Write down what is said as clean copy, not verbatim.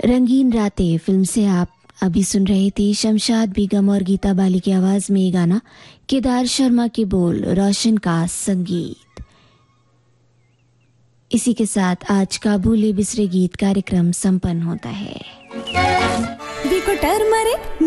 रंगीन रातें फिल्म से आप अभी सुन रहे थे शमशाद बेगम और गीता बाली की आवाज में ये गाना, केदार शर्मा के बोल, रोशन का संगीत। इसी के साथ आज का भूले बिसरे गीत कार्यक्रम संपन्न होता है।